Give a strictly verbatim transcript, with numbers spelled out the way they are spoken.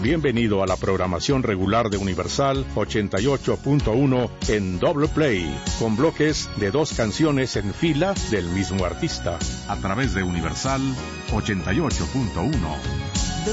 Bienvenido a la programación regular de Universal ochenta y ocho punto uno en Double Play, con bloques de dos canciones en fila del mismo artista. A través de Universal ochenta y ocho punto uno.